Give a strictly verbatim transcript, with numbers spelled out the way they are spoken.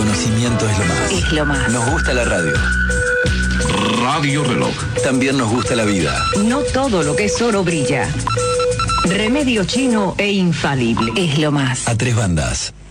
conocimiento es lo más. Es lo más. Nos gusta la radio. Radio Reloj. También nos gusta la vida. No todo lo que es oro brilla. Remedio chino e infalible. Es lo más. A tres bandas.